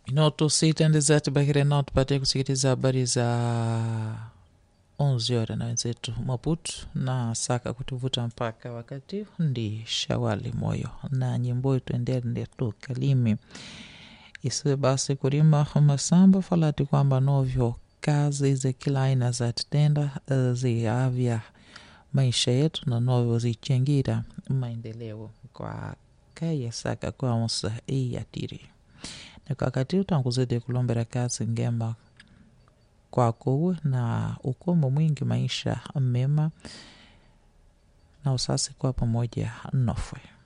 Inoto sitendezati bakire nao tupate kusikiliza habari za 11 horas na wenzetu Maputo na saka kutuvuta mpaka wakati ndi shawali moyo na nyimbo tuendele tukalimi isiwe basi kulima masamba falati kwamba novyo kazi za kila aina za tenda ziavya maisha yetu na novyo zichengira maendeleo kwa kaya saka kwa onsa iyatiri na kakati utanguzede kulombera kazi ngema kwako na ukomo mwingi maisha mema na usasi kwa pamoja nofwe.